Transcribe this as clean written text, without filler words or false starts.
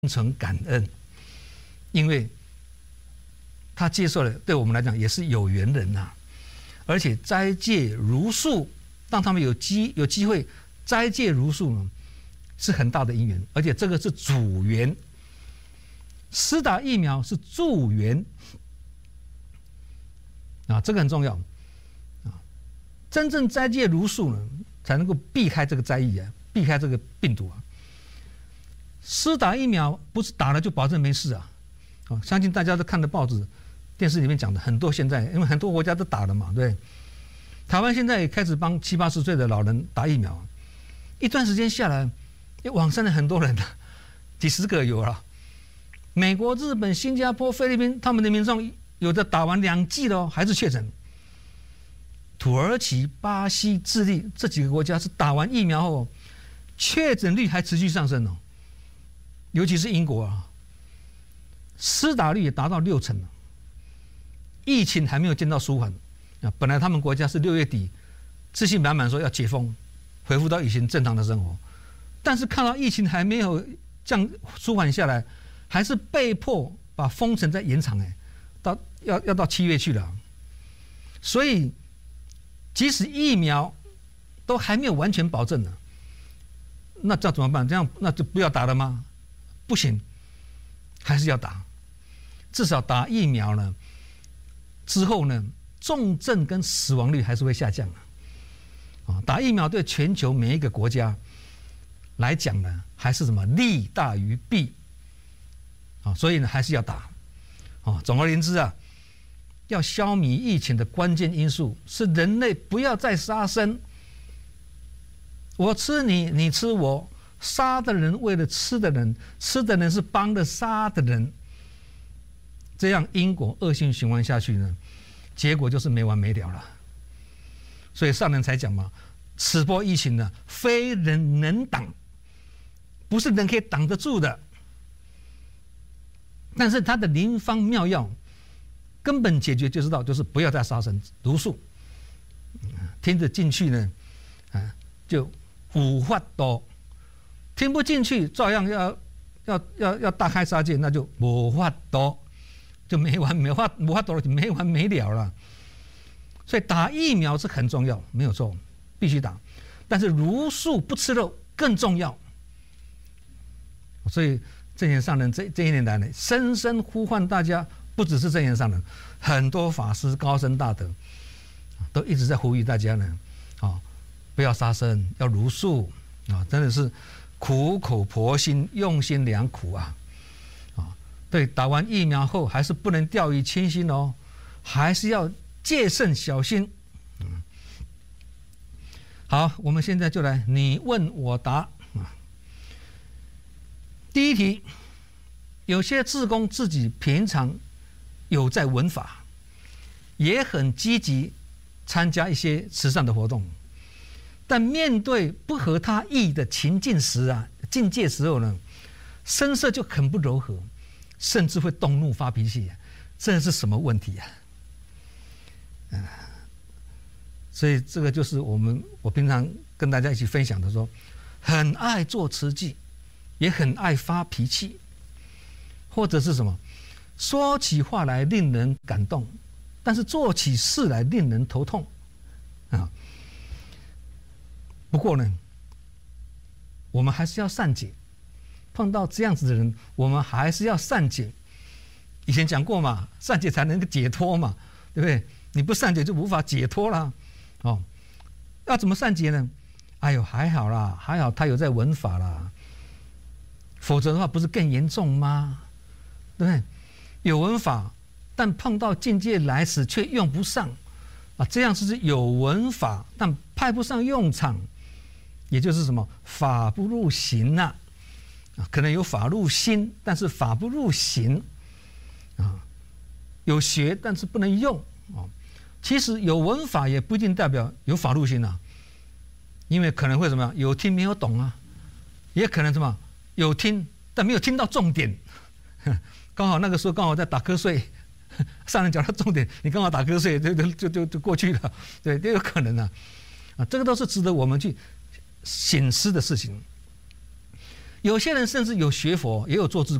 存感恩，因为他接受了，对我们来讲也是有缘人呐、而且斋戒如素，让他们有机会斋戒如素呢，是很大的因缘，而且这个是主缘。施打疫苗是助缘啊，这个很重要啊。真正斋戒如素呢，才能够避开这个灾疫啊，避开这个病毒啊。施打疫苗不是打了就保证没事啊！相信大家都看的报纸、电视里面讲的很多。现在因为很多国家都打了嘛，对。台湾现在也开始帮70、80岁的老人打疫苗，一段时间下来，网上的很多人，几十个有了。美国、日本、新加坡、菲律宾，他们的民众有的打完2剂了还是确诊。土耳其、巴西、智利这几个国家是打完疫苗后，确诊率还持续上升哦。尤其是英国啊，施打率也达到60%了，疫情还没有见到舒缓啊。本来他们国家是6月底自信满满说要解封，恢复到以前正常的生活，但是看到疫情还没有舒缓下来，还是被迫把封城再延长要到7月去了。所以即使疫苗都还没有完全保证呢，那这样怎么办？这样那就不要打了吗？不行，还是要打。至少打疫苗呢之后呢，重症跟死亡率还是会下降啊。打疫苗对全球每一个国家来讲呢，还是什么利大于弊啊，所以呢还是要打啊。总而言之啊，要消弭疫情的关键因素是人类不要再杀生，我吃你，你吃我。杀的人为了吃的人，吃的人是帮了杀的人，这样因果恶性循环下去呢，结果就是没完没了了。所以上人才讲嘛，此波疫情呢，非人能挡，不是人可以挡得住的。但是它的灵方妙药，根本解决就知道，就是不要再杀生如数，听得进去呢，就五法度。听不进去，照样要大开杀戒，那就没法度，就没法度了，就没完没了了。所以打疫苗是很重要，没有错，必须打。但是如素不吃肉更重要。所以证严上人这一年来呢，深深呼唤大家，不只是证严上人，很多法师高僧大德都一直在呼吁大家呢，不要杀生，要如素啊，真的是。苦口婆心，用心良苦啊！对，打完疫苗后还是不能掉以轻心哦，还是要戒慎小心。好，我们现在就来你问我答啊。第一题，有些志工自己平常有在闻法，也很积极参加一些慈善的活动。但面对不合他意的情境时境界时候呢，声色就很不柔和，甚至会动怒发脾气，这是什么问题所以这个就是我平常跟大家一起分享的说，很爱做慈济，也很爱发脾气，或者是什么，说起话来令人感动，但是做起事来令人头痛啊。不过呢，我们还是要善解，碰到这样子的人，我们还是要善解。以前讲过嘛，善解才能够解脱嘛，对不对？你不善解就无法解脱啦。要怎么善解呢？哎呦，还好啦，还好他有在闻法啦，否则的话不是更严重吗？对不对？有闻法，但碰到境界来时却用不上这样是有闻法，但派不上用场。也就是什么法不入行可能有法入心，但是法不入行有学但是不能用其实有闻法也不一定代表有法入心因为可能会什么有听没有懂也可能什么有听但没有听到重点，刚好那个时候刚好在打瞌睡，上人讲到重点，你刚好打瞌睡就过去了，对，都有可能这个都是值得我们去省思的事情。 有些人甚至有学佛，也有做志